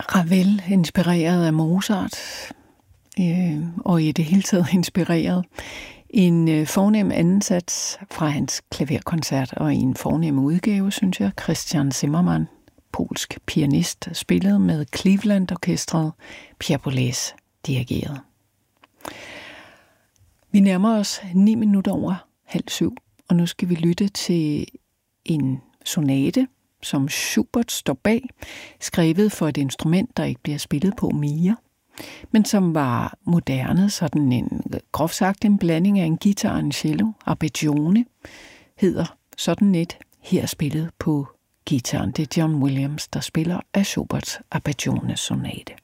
Ravel, inspireret af Mozart, og i det hele taget inspireret. En fornem andensats fra hans klaverkoncert, og i en fornem udgave, synes jeg, Christian Zimmermann, polsk pianist, spillede med Cleveland-orkestret, Pierre Boulez dirigeret. Vi nærmer os 9 minutter over 6:30, og nu skal vi lytte til en sonate, som Schubert står bag, skrevet for et instrument, der ikke bliver spillet på mere, men som var moderne, sådan en groft sagt en blanding af en guitar og en cello. Arpeggione hedder sådan et, her spillet på guitaren. Det er John Williams, der spiller af Schuberts Arpeggione-sonate.